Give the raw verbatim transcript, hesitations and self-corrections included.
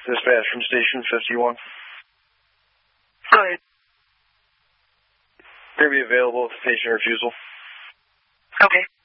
Dispatch from Station fifty-one. Go ahead. Going to be available with station refusal. Okay.